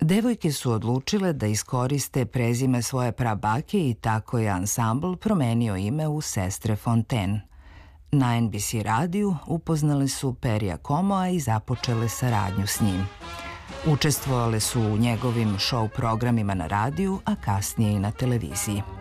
Devojke su odlučile da iskoriste prezime svoje prabake i tako je ansambl promenio ime u Sestre Fontaine. Na NBC radiju upoznale su Perrya Comoa i započele saradnju s njim. Učestvovale su u njegovim show programima na radiju, a kasnije i na televiziji.